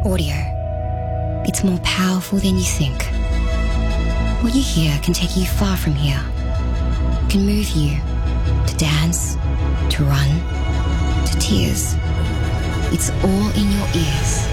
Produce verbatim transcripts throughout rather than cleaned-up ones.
Audio. It's more powerful than you think. What you hear can take you far from here. Can move you to dance, to run, to tears. It's all in your ears.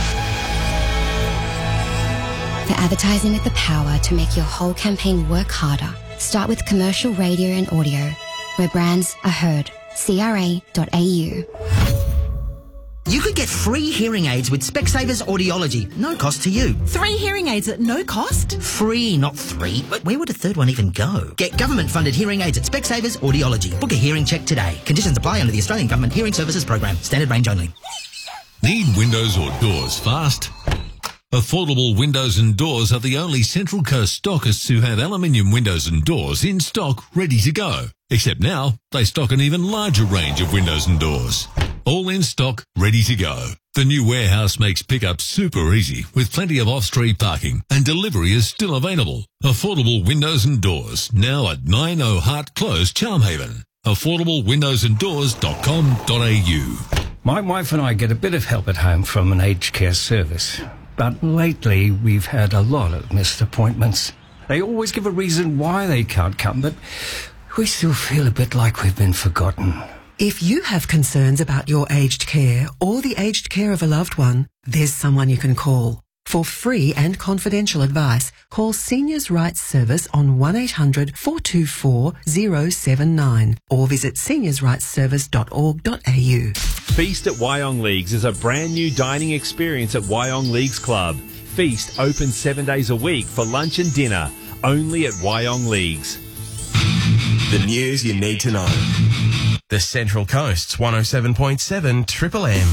For advertising with the power to make your whole campaign work harder, start with commercial radio and audio, where brands are heard. C R A dot A U. You could get free hearing aids with Specsavers Audiology. No cost to you. Three hearing aids at no cost? Free, not three. But where would a third one even go? Get government-funded hearing aids at Specsavers Audiology. Book a hearing check today. Conditions apply under the Australian Government Hearing Services Program. Standard range only. Need windows or doors fast? Affordable Windows and Doors are the only Central Coast stockists who have aluminium windows and doors in stock ready to go. Except now, they stock an even larger range of windows and doors. All in stock, ready to go. The new warehouse makes pickup super easy with plenty of off-street parking, and delivery is still available. Affordable Windows and Doors, now at nine oh Hart Close, Charmhaven. affordable windows and doors dot com dot a u. My wife and I get a bit of help at home from an aged care service. But lately, we've had a lot of missed appointments. They always give a reason why they can't come, but we still feel a bit like we've been forgotten. If you have concerns about your aged care or the aged care of a loved one, there's someone you can call. For free and confidential advice, call Seniors Rights Service on one eight hundred four two four zero seven nine or visit seniors rights service dot org dot a u. Feast at Wyong Leagues is a brand new dining experience at Wyong Leagues Club. Feast open seven days a week for lunch and dinner, only at Wyong Leagues. The news you need to know. The Central Coast's one oh seven point seven Triple M.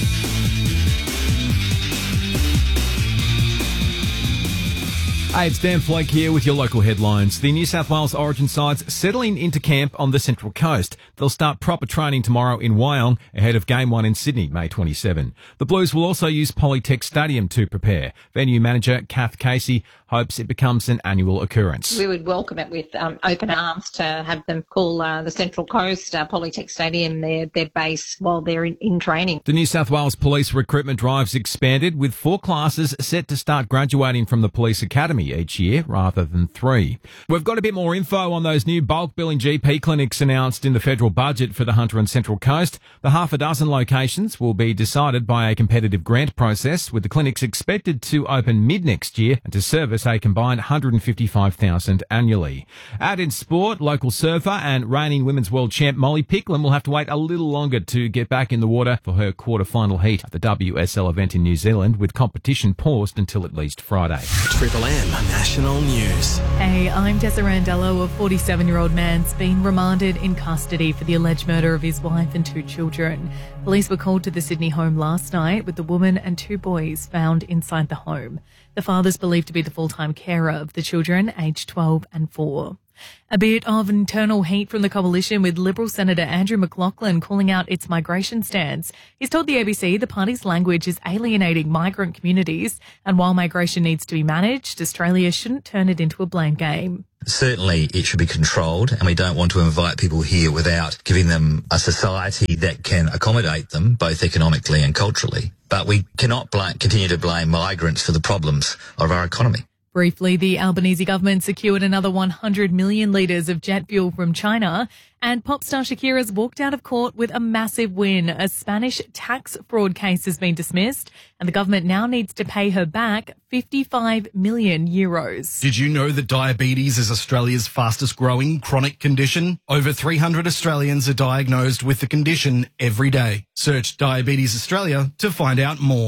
Hey, it's Dan Flake here with your local headlines. The New South Wales Origin sides settling into camp on the Central Coast. They'll start proper training tomorrow in Wyong ahead of Game one in Sydney, May twenty-seventh. The Blues will also use Polytech Stadium to prepare. Venue manager Kath Casey hopes it becomes an annual occurrence. We would welcome it with um, open arms to have them call uh, the Central Coast, uh, Polytech Stadium, their, their base while they're in, in training. The New South Wales Police recruitment drive's expanded with four classes set to start graduating from the Police Academy each year rather than three. We've got a bit more info on those new bulk billing G P clinics announced in the federal budget for the Hunter and Central Coast. The half a dozen locations will be decided by a competitive grant process, with the clinics expected to open mid-next year and to service a combined one hundred fifty-five thousand annually. Out in sport, local surfer and reigning women's world champ Molly Picklin will have to wait a little longer to get back in the water for her quarter-final heat at the W S L event in New Zealand, with competition paused until at least Friday. Triple M National News. Hey, I'm Tessa Randello. A forty-seven-year-old man's been remanded in custody for the alleged murder of his wife and two children. Police were called to the Sydney home last night with the woman and two boys found inside the home. The father's believed to be the full-time carer of the children, aged twelve and four. A bit of internal heat from the coalition, with Liberal Senator Andrew McLaughlin calling out its migration stance. He's told the A B C the party's language is alienating migrant communities, and while migration needs to be managed, Australia shouldn't turn it into a blame game. Certainly it should be controlled, and we don't want to invite people here without giving them a society that can accommodate them both economically and culturally. But we cannot blame, continue to blame migrants for the problems of our economy. Briefly, the Albanese government secured another one hundred million litres of jet fuel from China, and pop star Shakira's walked out of court with a massive win. A Spanish tax fraud case has been dismissed, and the government now needs to pay her back fifty-five million euros. Did you know that diabetes is Australia's fastest growing chronic condition? Over three hundred Australians are diagnosed with the condition every day. Search Diabetes Australia to find out more.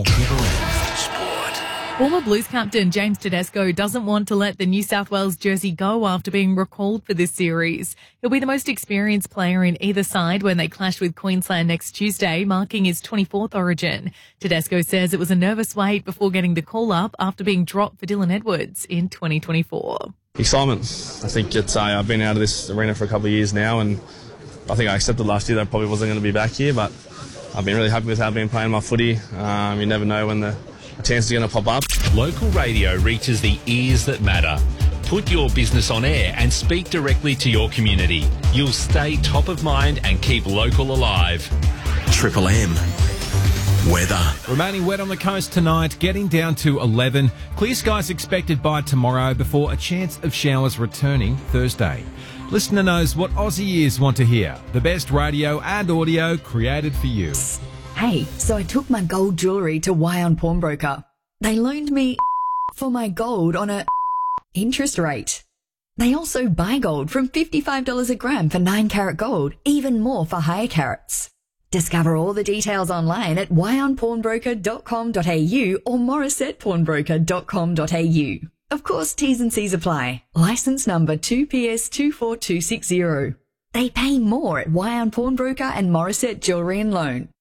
Former Blues captain James Tedesco doesn't want to let the New South Wales jersey go after being recalled for this series. He'll be the most experienced player in either side when they clash with Queensland next Tuesday, marking his twenty-fourth origin. Tedesco says it was a nervous wait before getting the call-up after being dropped for Dylan Edwards in twenty twenty-four. Excitement. I think it's, uh, I've been out of this arena for a couple of years now, and I think I accepted last year that I probably wasn't going to be back here, but I've been really happy with how I've been playing my footy. Um, you never know when the a chance is going to pop up. Local radio reaches the ears that matter. Put your business on air and speak directly to your community. You'll stay top of mind and keep local alive. Triple M. Weather. Remaining wet on the coast tonight, getting down to eleven. Clear skies expected by tomorrow before a chance of showers returning Thursday. Listener knows what Aussie ears want to hear. The best radio and audio created for you. Hey, so I took my gold jewellery to Wyon Pawnbroker. They loaned me for my gold on a interest rate. They also buy gold from fifty-five dollars a gram for nine carat gold, even more for higher carats. Discover all the details online at wyon pawnbroker dot com dot a u or morissette pawnbroker dot com dot a u. Of course, T's and C's apply. Licence number two P S two four two six zero. They pay more at Wyon Pawnbroker and Morissette Jewellery and Loan.